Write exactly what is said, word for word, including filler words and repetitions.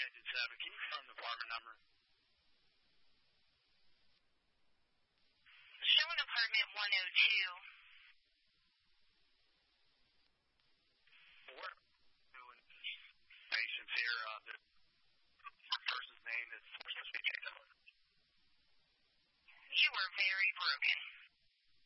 Transit seven. Can you confirm the apartment number? Showing apartment one oh two. We're doing patients here. Uh, the person's name is supposed to be. You are very broken.